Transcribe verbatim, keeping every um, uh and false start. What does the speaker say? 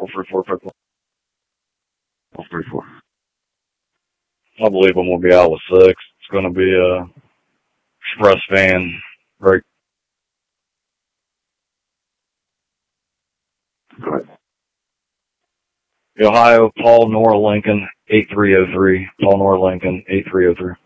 four three four, pick one. four three four. I believe them will be out with six. It's going to be a express van break. Go ahead. Ohio, Paul Nor Lincoln, eight three oh three. Paul Nor Lincoln, eight three oh three.